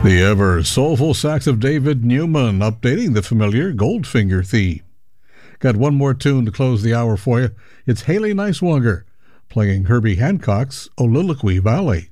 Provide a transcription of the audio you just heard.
The ever soulful sax of David Newman updating the familiar Goldfinger theme. Got one more tune to close the hour for you. It's Haley Niswonger playing Herbie Hancock's Oliloquy Valley.